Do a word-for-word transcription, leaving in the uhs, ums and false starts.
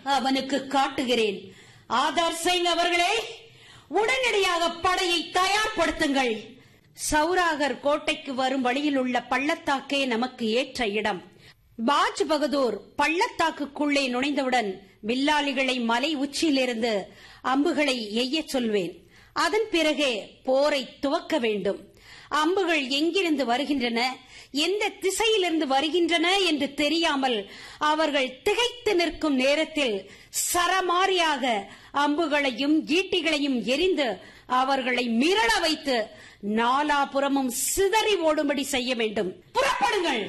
அவனுக்கு காட்டுகிறேன். ஆதார் சிங் அவர்களே, உடனடியாக படையை தயார்படுத்துங்கள். சௌராகர் கோட்டைக்கு வரும் வழியில் உள்ள பள்ளத்தாக்கே நமக்கு ஏற்ற இடம். பாஜ் பகதூர் பள்ளத்தாக்குக்குள்ளே நுழைந்தவுடன் வில்லாளிகளை மலை உச்சியிலிருந்து அம்புகளை எய்யச் சொல்வேன். அதன் பிறகே போரை துவக்க வேண்டும். அம்புகள் எங்கிருந்து வருகின்றன, எந்த திசையிலிருந்து வருகின்றன என்று தெரியாமல் அவர்கள் திகைத்து நிற்கும் நேரத்தில் சரமாரியாக அம்புகளையும் ஈட்டிகளையும் எரிந்து அவர்களை மிரள வைத்து நாலாபுறமும் சிதறி ஓடும்படி செய்ய வேண்டும். புறப்படுங்கள்.